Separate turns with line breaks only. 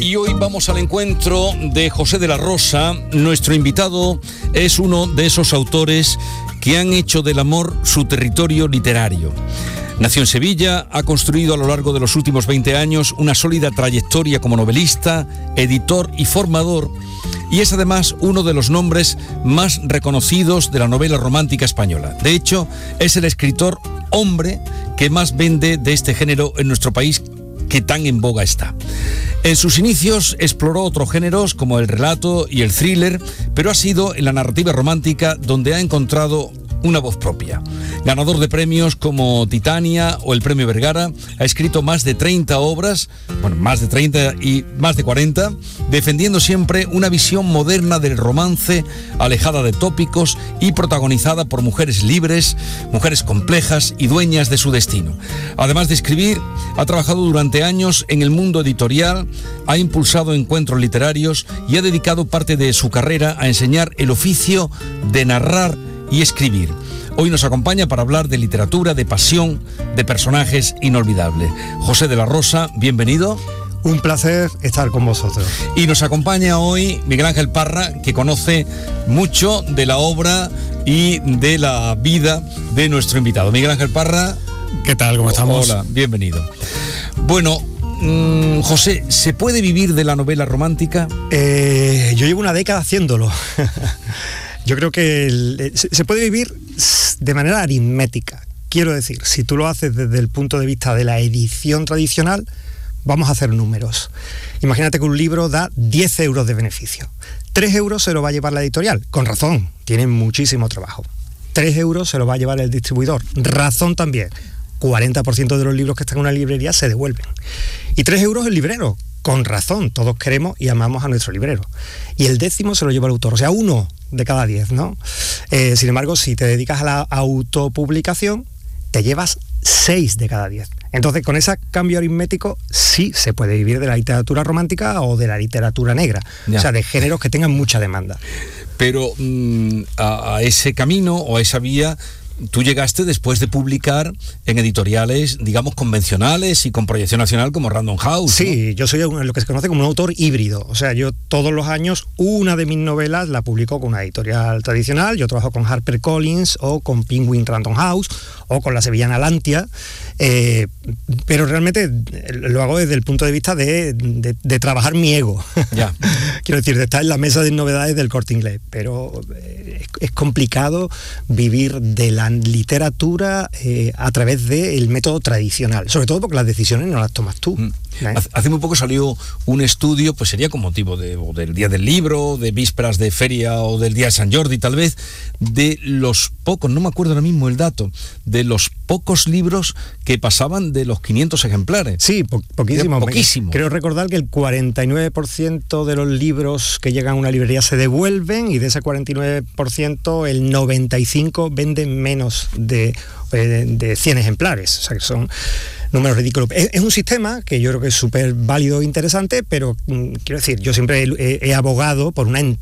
Y hoy vamos al encuentro de José de la Rosa. Nuestro invitado es uno de esos autores que han hecho del amor su territorio literario. Nació en Sevilla, ha construido a lo largo de los últimos 20 años una sólida trayectoria como novelista, editor y formador, y es además uno de los nombres más reconocidos de la novela romántica española. De hecho, es el escritor hombre que más vende de este género en nuestro país, que tan en boga está. En sus inicios exploró otros géneros como el relato y el thriller, pero ha sido en la narrativa romántica donde ha encontrado una voz propia. Ganador de premios como Titania o el Premio Vergara, ha escrito más de 30 obras, más de 30 y más de 40, defendiendo siempre una visión moderna del romance, alejada de tópicos y protagonizada por mujeres libres, mujeres complejas y dueñas de su destino. Además de escribir, ha trabajado durante años en el mundo editorial, ha impulsado encuentros literarios y ha dedicado parte de su carrera a enseñar el oficio de narrar y escribir. Hoy nos acompaña para hablar de literatura, de pasión, de personajes inolvidables. José de la Rosa, bienvenido.
Un placer estar con vosotros.
Y nos acompaña hoy Miguel Ángel Parra, que conoce mucho de la obra y de la vida de nuestro invitado. Miguel Ángel Parra.
¿Qué tal? ¿Cómo estamos?
Hola, bienvenido. Bueno, José, ¿se puede vivir de la novela romántica?
Yo llevo una década haciéndolo. Yo creo que se puede vivir de manera aritmética. Quiero decir, si tú lo haces desde el punto de vista de la edición tradicional, vamos a hacer números. Imagínate que un libro da 10 euros de beneficio. 3 euros se lo va a llevar la editorial, con razón, tienen muchísimo trabajo. 3 euros se lo va a llevar el distribuidor, razón también. 40% de los libros que están en una librería se devuelven. Y 3 euros el librero, con razón, todos queremos y amamos a nuestro librero. Y el 10º se lo lleva el autor, o sea, 1 de cada 10, ¿no? Sin embargo, si te dedicas a la autopublicación, te llevas 6 de cada 10. Entonces, con ese cambio aritmético, sí se puede vivir de la literatura romántica o de la literatura negra. Ya. O sea, de géneros que tengan mucha demanda.
Pero a ese camino o a esa vía, tú llegaste después de publicar en editoriales, digamos, convencionales y con proyección nacional como Random House, ¿no?
Sí, yo soy lo que se conoce como un autor híbrido. O sea, yo todos los años una de mis novelas la publico con una editorial tradicional. Yo trabajo con HarperCollins o con Penguin Random House o con la sevillana Lantia. Pero realmente lo hago desde el punto de vista de trabajar mi ego. Ya. Quiero decir, de estar en la mesa de novedades del Corte Inglés. Pero es complicado vivir de la literatura a través del método tradicional, sobre todo porque las decisiones no las tomas tú.
Hace muy poco salió un estudio, pues sería con motivo del Día del Libro, de vísperas de feria o del Día de San Jordi tal vez, de los pocos, no me acuerdo ahora mismo el dato, de los pocos libros que pasaban de los 500 ejemplares.
Sí, poquísimo.
Poquísimo.
Creo recordar que el 49% de los libros que llegan a una librería se devuelven y de ese 49% el 95% venden menos de 100 ejemplares. O sea que son números ridículos. Es un sistema que yo creo que es súper válido e interesante, pero quiero decir, yo siempre he abogado por una